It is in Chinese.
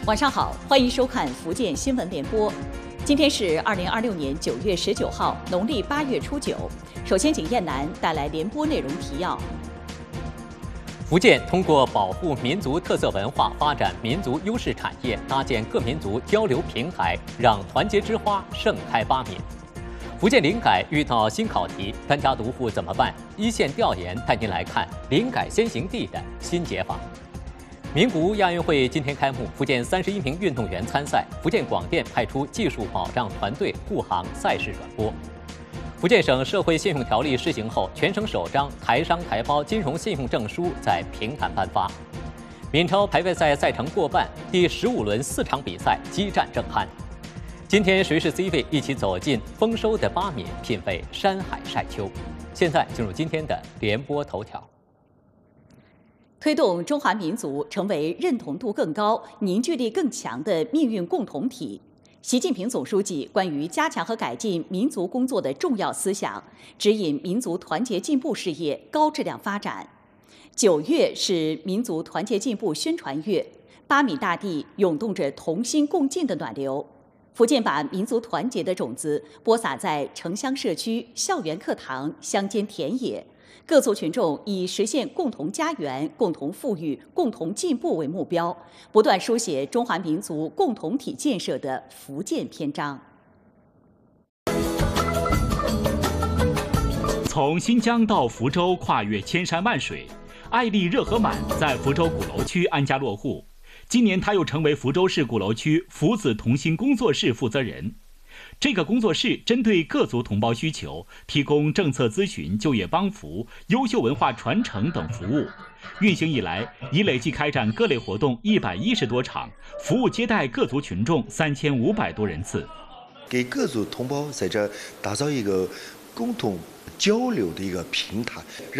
晚上好，欢迎收看福建新闻联播。今天是2026年9月19号，农历8月初9。首先，请燕南带来联播内容提要。 福建通过保护民族特色文化，发展民族优势产业，搭建各民族交流平台，让团结之花盛开巴闽。福建临改遇到新考题，单家独户怎么办？一线调研带您来看临改先行地的新解法。名古屋亚运会今天开幕，福建31名运动员参赛，福建广电派出技术保障团队护航赛事转播。福建省社会信用条例施行后，全省首张台商台胞金融信用证书在平潭颁发。闽超排位赛赛程过半，第15轮4场比赛激战正酣。今天谁是 C 位？一起走进丰收的巴闽，品味山海晒秋。现在进入今天的联播头条。 推动中华民族成为认同度更高、凝聚力更强的命运共同体，习近平总书记关于加强和改进民族工作的重要思想，指引民族团结进步事业高质量发展。9月是民族团结进步宣传月，巴闽大地涌动着同心共进的暖流。福建把民族团结的种子播撒在城乡社区、校园课堂、乡间田野。各族群众以实现共同家园、共同富裕、共同进步为目标，不断书写中华民族共同体建设的福建篇章。 从新疆到福州，跨越千山万水，艾丽热河满在福州鼓楼区安家落户。今年，她又成为福州市鼓楼区福子同心工作室负责人。这个工作室针对各族同胞需求，提供政策咨询、就业帮扶、优秀文化传承等服务。运行以来，已累计开展各类活动110多场，服务接待各族群众3500多人次， 给各族同胞在这打造一个共同交流的一个平台。